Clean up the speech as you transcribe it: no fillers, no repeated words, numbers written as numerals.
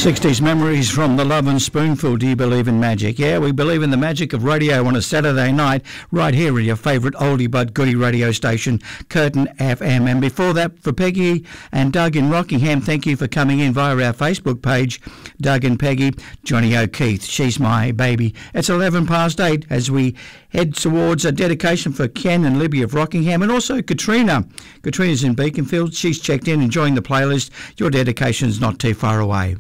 60s memories from the Love and Spoonful. Do you believe in magic? Yeah, we believe in the magic of radio on a Saturday night right here at your favourite oldie but goodie radio station, Curtin FM. And before that, for Peggy and Doug in Rockingham, thank you for coming in via our Facebook page. Doug and Peggy, Johnny O'Keefe, She's My Baby. It's 11 past 8 as we head towards a dedication for Ken and Libby of Rockingham, and also Katrina. Katrina's in Beaconfield. She's checked in, enjoying the playlist. Your dedication's not too far away.